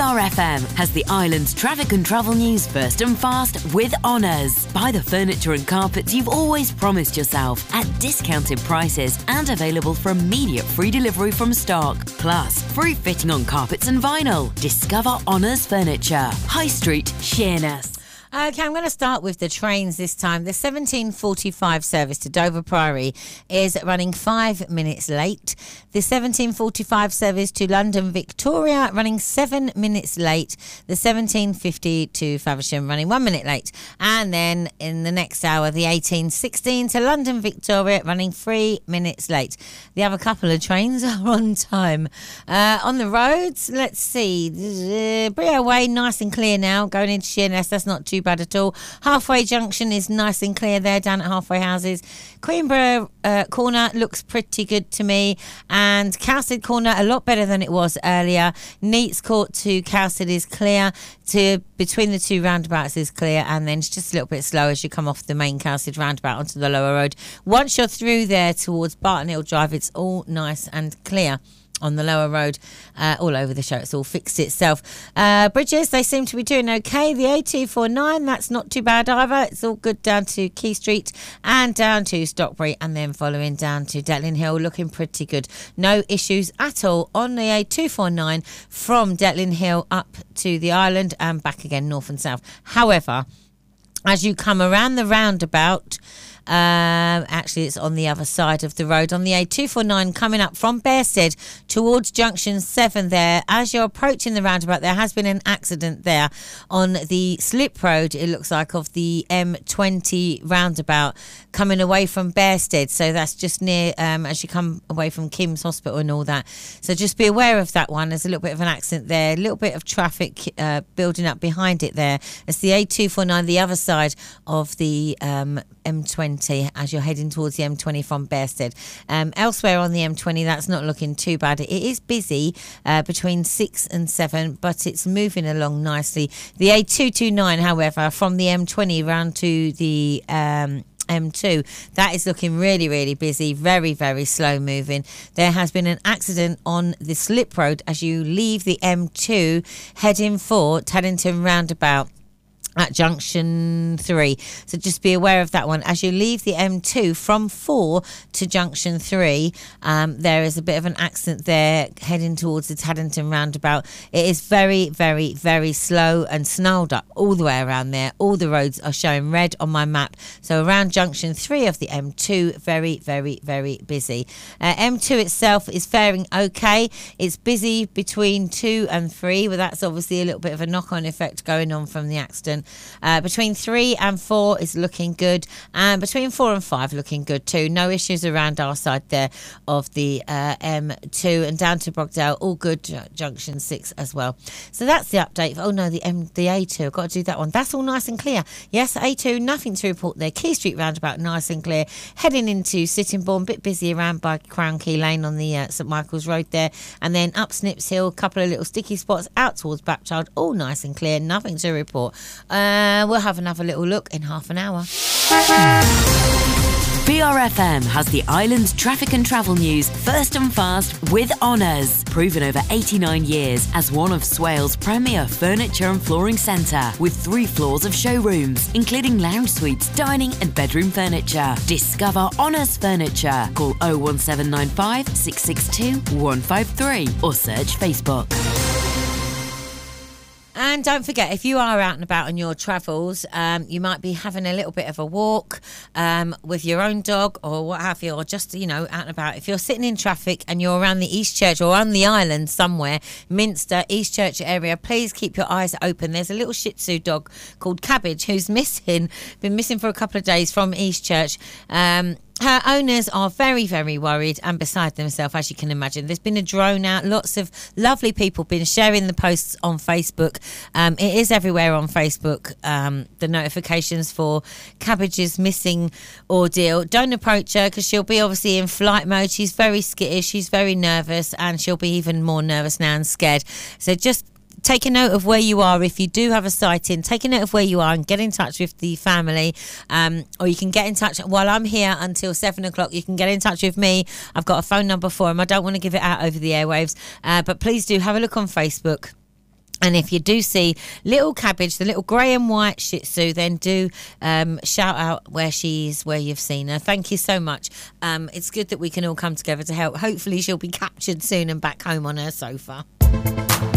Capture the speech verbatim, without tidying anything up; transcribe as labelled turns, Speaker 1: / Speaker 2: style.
Speaker 1: R F M has the island's traffic and travel news first and fast with Honours. Buy the furniture and carpets you've always promised yourself at discounted prices and available for immediate free delivery from stock. Plus, free fitting on carpets and vinyl. Discover Honours Furniture. High Street, Sheerness.
Speaker 2: Okay, I'm going to start with the trains this time. The seventeen forty-five service to Dover Priory is running five minutes late. The seventeen forty-five service to London Victoria running seven minutes late. The seventeen fifty to Faversham running one minute late. And then in the next hour, the eighteen sixteen to London Victoria running three minutes late. The other couple of trains are on time. Uh, on the roads, let's see. Uh, Brio Way, nice and clear now. Going into Sheerness, that's not too bad at all. Halfway Junction is nice and clear there down at Halfway Houses. Queenborough uh, Corner looks pretty good to me, and Cowsted Corner a lot better than it was earlier. Neats Court to Cowsted is clear, to between the two roundabouts is clear, and then it's just a little bit slow as you come off the main Cowsted roundabout onto the lower road. Once you're through there towards Barton Hill Drive, it's all nice and clear on the lower road, uh, all over the show. It's all fixed itself. Uh, bridges, they seem to be doing okay. The A two forty-nine, that's not too bad either. It's all good down to Key Street and down to Stockbury, and then following down to Detling Hill, looking pretty good. No issues at all on the A two forty-nine from Detling Hill up to the island and back again, north and south. However, as you come around the roundabout, Um, actually, it's on the other side of the road. On the A two forty-nine coming up from Bearsted towards Junction seven there. As you're approaching the roundabout, there has been an accident there on the slip road, it looks like, of the M twenty roundabout coming away from Bearsted. So that's just near um, as you come away from Kim's Hospital and all that. So just be aware of that one. There's a little bit of an accident there, a little bit of traffic uh, building up behind it there. It's the A two forty-nine, the other side of the um, M twenty, as you're heading towards the M twenty from Bearsted. Um, elsewhere on the M twenty, that's not looking too bad. It is busy uh, between six and seven, but it's moving along nicely. The A two twenty-nine, however, from the M twenty round to the um, M two, that is looking really, really busy, very, very slow moving. There has been an accident on the slip road as you leave the M two heading for Teddington roundabout at Junction three. So just be aware of that one. As you leave the M two from four to Junction three, um, there is a bit of an accident there heading towards the Teddington roundabout. It is very, very, very slow and snarled up all the way around there. All the roads are showing red on my map. So around Junction three of the M two, very, very, very busy. Uh, M two itself is faring okay. It's busy between two and three, but that's obviously a little bit of a knock-on effect going on from the accident. Uh, between three and four is looking good, and between four and five looking good too. No issues around our side there of the uh, M two, and down to Brogdale, all good. Junction six as well. So that's the update. Oh no, the M, the A two, I've got to do that one. That's all nice and clear. Yes, A two, nothing to report there. Key Street roundabout, nice and clear. Heading into Sittingbourne, bit busy around by Crown Key Lane on the uh, St Michael's Road there, and then up Snips Hill, a couple of little sticky spots out towards Bapchild, all nice and clear. Nothing to report. Uh, we'll have another little look in half an hour.
Speaker 1: B R F M has the island's traffic and travel news first and fast with Honours. Proven over eighty-nine years as one of Swale's premier furniture and flooring centre, with three floors of showrooms, including lounge suites, dining and bedroom furniture. Discover Honours Furniture. Call oh one seven nine five, six six two, one five three or search Facebook.
Speaker 2: And don't forget, if you are out and about on your travels, um, you might be having a little bit of a walk um, with your own dog or what have you, or just, you know, out and about. If you're sitting in traffic and you're around the East Church or on the island somewhere, Minster, East Church area, please keep your eyes open. There's a little Shih Tzu dog called Cabbage who's missing, been missing for a couple of days from East Church. Um, Her owners are very, very worried and beside themselves, as you can imagine. There's been a drone out. Lots of lovely people been sharing the posts on Facebook. Um, it is everywhere on Facebook, um, the notifications for Cabbage's missing ordeal. Don't approach her because she'll be obviously in flight mode. She's very skittish. She's very nervous, and she'll be even more nervous now and scared. So just take a note of where you are. If you do have a sighting, take a note of where you are and get in touch with the family, um, or you can get in touch while I'm here until seven o'clock. You can get in touch with me. I've got a phone number for him. I don't want to give it out over the airwaves, uh, but please do have a look on Facebook. And if you do see little Cabbage, the little grey and white Shih Tzu, then do um, shout out where she is, where you've seen her. Thank you so much. Um, it's good that we can all come together to help. Hopefully she'll be captured soon and back home on her sofa.